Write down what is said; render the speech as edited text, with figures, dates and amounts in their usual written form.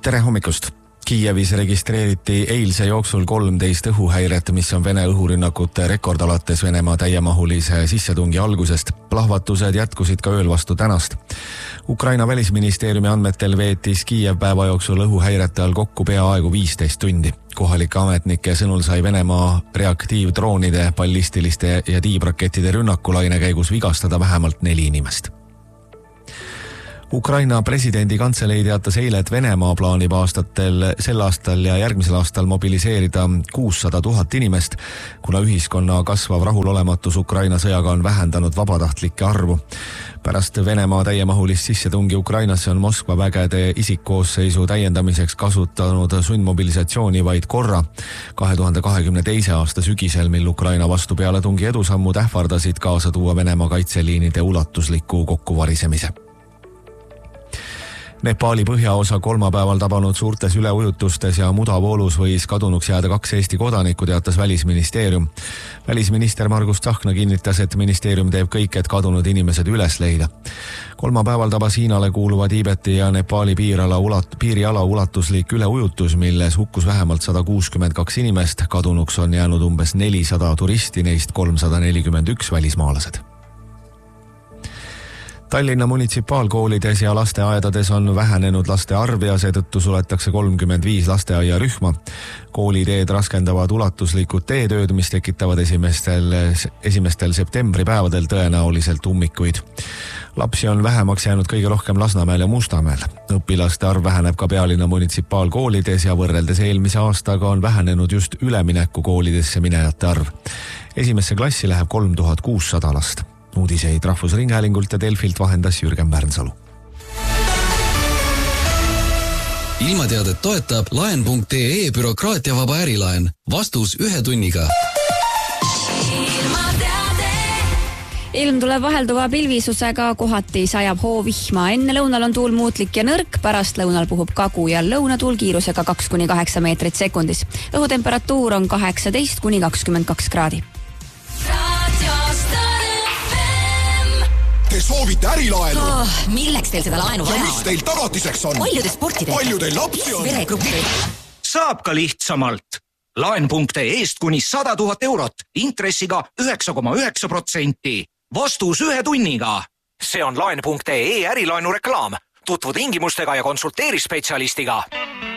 Tere hommikust! Kiievis registreeriti eilse jooksul 13 õhuhäiret, mis on Vene õhurünnakute rekord alates Venemaa täiemahulise sissetungi algusest. Plahvatused jätkusid ka ööl vastu tänast. Ukraina välisministeeriumi andmetel veetis Kiiev päeva jooksul õhuhäirete all kokku peaaegu 15 tundi. Kohalike ametnike sõnul sai Venemaa reaktiivdroonide, ballistiliste ja tiibrakettide rünnakulaine käigus vigastada vähemalt 4 inimest. Ukraina presidendi kantselei teatas eile, et Venemaa plaanib sel aastal ja järgmisel aastal mobiliseerida 600 000 inimest, kuna ühiskonna kasvav rahulolematus Ukraina sõjaga on vähendanud vabatahtlike arvu. Pärast Venemaa täiemahulist sissetungi Ukrainasse on Moskva vägede isikkoosseisu täiendamiseks kasutanud sundmobilisatsiooni vaid korra. 2022. aasta sügisel, mil Ukraina vastu pealetungi edusammud ähvardasid kaasa tuua Venemaa kaitseliinide ulatusliku kokkuvarisemise. Nepaali põhjaosa kolmapäeval tabanud suurtes üleujutustes ja mudavoolus võis kadunuks jääda 2 Eesti kodanikku, teatas välisministeerium. Välisminister Margus Tsahkna kinnitas, et ministeerium teeb kõik, et kadunud inimesed üles leida. Kolmapäeval tabas Hiinale kuuluva Tiibeti ja Nepaali piiriala ulatuslik üleujutus, milles hukkus vähemalt 162 inimest. Kadunuks on jäänud umbes 400 turisti, neist 341 välismaalased. Tallinna munitsipaalkoolides ja lasteaedades on vähenenud laste arv ja seetõttu suletakse 35 lasteaiarühma. Kooliteed raskendavad ulatuslikud teetööd, mis tekitavad esimestel septembripäevadel tõenäoliselt ummikuid. Lapsi on vähemaks jäänud kõige rohkem Lasnamäel ja Mustamäel. Õpilaste arv väheneb ka pealinna munitsipaalkoolides ja võrreldes eelmise aastaga on vähenenud just ülemineku koolidesse minejate arv. Esimesse klassi läheb 3600 last. Uudiseid Rahvusringhäälingult ja Delfilt vahendas Jürgen Pärnsalu. Ilmateadet toetab laen.ee bürokraatiavaba ärilaen. Vastus 1 tunniga. Ilm tuleb vahelduva pilvisusega, kohati sajab hoovihma. Enne lõunal on tuul muutlik ja nõrk, pärast lõunal puhub kagu ja lõunatuul kiirusega 2-8 meetrit sekundis. Õhutemperatuur on 18-22 kraadi. Te soovite ärilaenu? Milleks teil seda laenu vaja on? Ja mis teil tagatiseks on? Palju te sporti teete? Palju teil lapsi on? Veregruppi. Saab ka lihtsamalt. Laen.eest kuni 100 000 eurot, intressiga 9,9%. Vastus 1 tunniga. See on laen.ee ärilaenu reklaam. Tutvu tingimustega ja konsulteeri spetsialistiga.